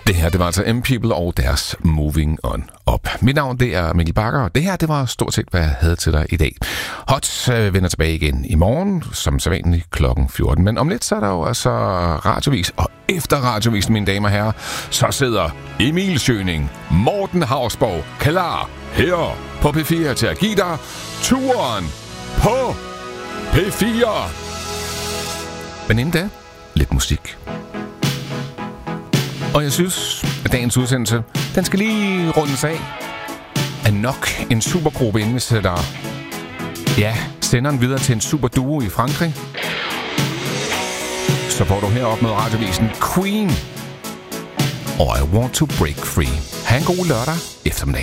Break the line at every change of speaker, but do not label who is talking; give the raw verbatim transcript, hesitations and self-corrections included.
Det her, det var altså M-People og deres Moving On Up. Mit navn, det er Mikkel Bakker, og det her, det var stort set, hvad jeg havde til dig i dag. Hot øh, vender tilbage igen i morgen, som sædvanligt klokken fjorten. Men om lidt, så er der jo altså radiovis, og efter radiovis, mine damer og herrer, så sidder Emil Schøning, Morten Hausborg, klar her på P fire til at give dig turen på P fire. Men inden da, lidt musik. Og jeg synes, at dagens udsendelse, den skal lige rundes af af nok en supergruppe, inden vi sætter, ja, senderen videre til en superduo i Frankrig. Så får du heroppe med radiovisen Queen og I Want to Break Free. Ha' en god lørdag eftermiddag.